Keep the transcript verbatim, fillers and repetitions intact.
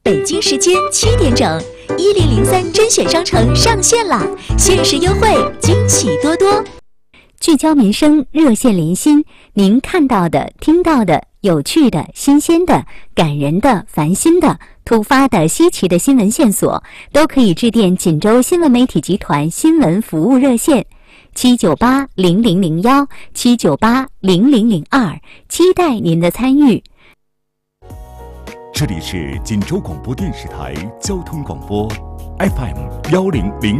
北京时间七点整，一零零三甄选商城上线啦！限时优惠，惊喜多多。 聚焦民生，热线连心，您看到的、听到的、有趣的、新鲜的、感人的、烦心的、突发的、稀奇的新闻线索，都可以致电锦州新闻媒体集团新闻服务热线七九八零零零幺七九八零零零二，期待您的参与。 这里是锦州广播电视台交通广播 F M 幺零零